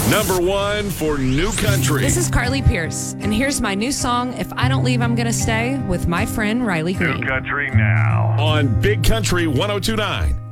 Number 1 for New Country. This is Carly Pierce, and here's my new song, If I Don't Leave, I'm Gonna Stay, with my friend Riley Green. New Country now on Big Country 102.9.